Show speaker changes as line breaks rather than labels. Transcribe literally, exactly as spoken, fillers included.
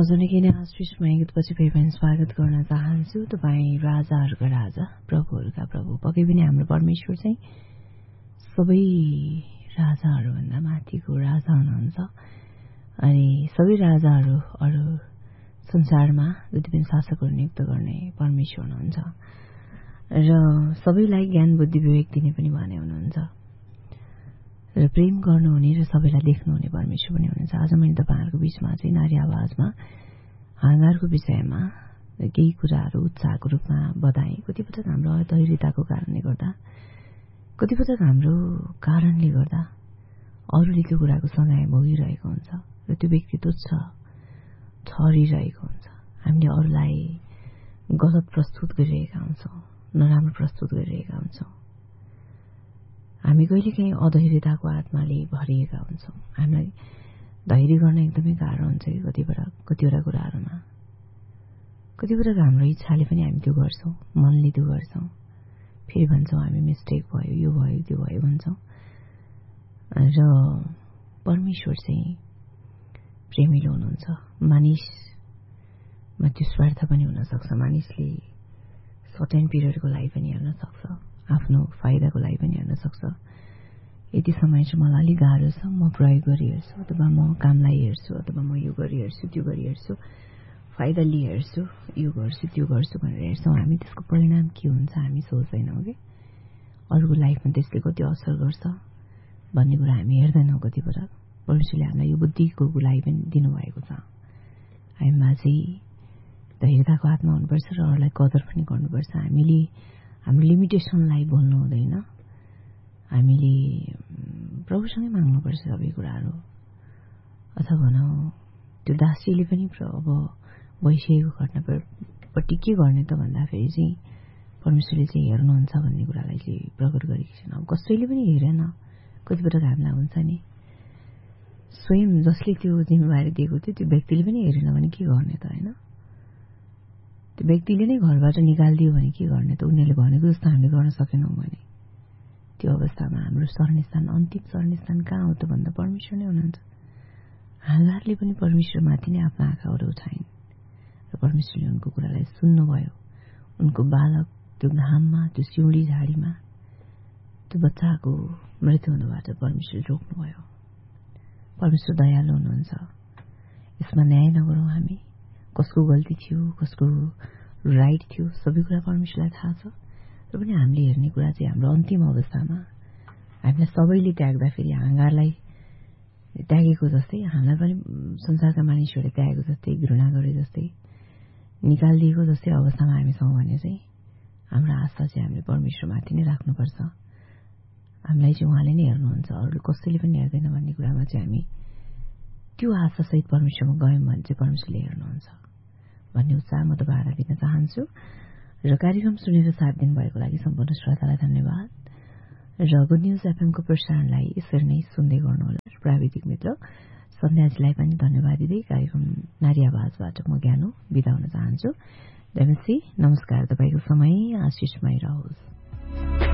हजुरकै नै आशिषमा गीतपछि फेरि पनि स्वागत गर्न चाहन्छु। तपाईँ राजाहरूका राजा, प्रभुहरूका प्रभु, पक्कै पनि हाम्रो परमेश्वर चाहिँ सबै राजाहरूभन्दा माथिको राजा हुनुहुन्छ। अनि सबै राजाहरू अरू संसारमा जति पनि शासकहरू नियुक्त गर्ने परमेश्वर हुनुहुन्छ र सबैलाई ज्ञान बुद्धि विवेक दिने पनि भने हुनुहुन्छ र प्रेम गर्नुहुने र सबैलाई देख्नुहुने परमेश्वर पनि हुनुहुन्छ। आज मैले तपाईँहरूको बीचमा चाहिँ नारी आवाजमा हाङ्गारको विषयमा केही कुराहरू उत्साहको रूपमा बताएँ। कतिपटक हाम्रो अधैर्यताको कारणले गर्दा, कतिपटक हाम्रो कारणले गर्दा अरूले त्यो कुराको सजाय भोगिरहेको हुन्छ र त्यो व्यक्ति तुच्छ ठहरिरहेको हुन्छ। हामीले अरूलाई गलत प्रस्तुत गरिरहेका हुन्छौँ, नराम्रो प्रस्तुत गरिरहेका हुन्छौँ। हामी कहिलेकाहीँ अधैर्यताको आत्माले भरिएका हुन्छौँ। हामीलाई धैर्य गर्न एकदमै गाह्रो हुन्छ कि कतिपटक कतिवटा कुराहरूमा। कतिपटक हाम्रो इच्छाले पनि हामी त्यो गर्छौँ, मनले त्यो गर्छौँ, फेरि भन्छौँ हामी मिस्टेक भयो, यो भयो, त्यो भयो भन्छौँ। र परमेश्वर चाहिँ प्रेमिलो हुनुहुन्छ। मानिसमा त्यो स्वार्थ पनि हुनसक्छ। मानिसले सर्टेन पिरियडको लागि पनि हेर्न सक्छ, आफ्नो फाइदाको लागि पनि हेर्न सक्छ। यति समय चाहिँ मलाई अलिक गाह्रो छ, म प्रयोग गरिहेर्छु, अथवा म कामलाई हेर्छु, अथवा म यो गरिहेर्छु, त्यो गरिहेर्छु, फाइदा लिइहेर्छु, यो गर्छु, त्यो गर्छु भनेर हेर्छौँ। हामी त्यसको परिणाम के हुन्छ हामी सोच्दैनौँ कि अरूको लाइफमा त्यसले कति असर गर्छ भन्ने कुरा हामी हेर्दैनौँ। कतिपटक परमेश्वरले हामीलाई यो बुद्धिको लागि पनि दिनुभएको छ। हामीमा चाहिँ धैर्यताको आत्मा हुनुपर्छ र अरूलाई कदर पनि गर्नुपर्छ। हामीले हाम्रो लिमिटेसनलाई बोल्नु हुँदैन। हामीले प्रभुसँगै माग्नुपर्छ सबै कुराहरू। अथवा भनौँ त्यो दासीले पनि अब भइसकेको घटनापट्टि के गर्ने त भन्दाखेरि चाहिँ परमेश्वरले चाहिँ हेर्नुहुन्छ भन्ने कुरालाई चाहिँ प्रकट गरेको छैन। अब कसैले पनि हेरेन। कतिपटक हामीलाई हुन्छ नि, स्वयं जसले त्यो जिम्मेवारी दिएको थियो त्यो व्यक्तिले पनि हेरेन भने के गर्ने त, होइन? त्यो व्यक्तिले नै घरबाट निकालिदियो भने के गर्ने त? उनीहरूले भनेको जस्तो हामीले गर्न सकेनौँ भने त्यो अवस्थामा हाम्रो शरणस्थान, अन्तिम शरणस्थान कहाँ हो त भन्दा परमेश्वर नै हुनुहुन्छ। हागारले पनि परमेश्वरमाथि नै आफ्नो आँखाहरू उठाइन् र परमेश्वरले उनको कुरालाई सुन्नुभयो। उनको बालक त्यो घाममा, त्यो सिउँडी झाडीमा त्यो बच्चाको मृत्यु हुनुबाट परमेश्वरले रोक्नुभयो। परमेश्वर दयालु हुनुहुन्छ। यसमा न्याय नगरौँ हामी। कसको गल्ती थियो, कसको राइट थियो, सबै कुरा परमेश्वरलाई थाहा छ। र पनि हामीले हेर्ने कुरा चाहिँ हाम्रो अन्तिम अवस्थामा हामीलाई सबैले त्याग्दाखेरि हाङ्गारलाई त्यागेको जस्तै, हामीलाई पनि संसारका मानिसहरूले त्यागेको जस्तै, घृणा गरे जस्तै, निकालिदिएको जस्तै अवस्थामा हामी छौँ भने चाहिँ हाम्रो आशा चाहिँ हामीले परमेश्वरमाथि नै राख्नुपर्छ। हामीलाई चाहिँ उहाँले नै हेर्नुहुन्छ, अरूले कसैले पनि हेर्दैन भन्ने कुरामा चाहिँ हामी त्यो आशासहित परमेश्वरमा गयौँ भने चाहिँ परमेश्वरले हेर्नुहुन्छ भन्ने उत्साह म तपाईँहरूलाई दिन चाहन्छु। र कार्यक्रम सुनेर साथ दिनुभएको लागि सम्पूर्ण श्रोतालाई धन्यवाद। र गुड न्युज एफएमको प्रसारणलाई यसरी नै सुन्दै गर्नुहोला। प्राविधिक मित्र सन्ध्याजीलाई पनि धन्यवाद दिँदै कार्यक्रम नारी आवाजबाट म ज्ञानो बिदा हुन चाहन्छु। नमस्कार। तपाईँको समय आशिषमय रहोस्।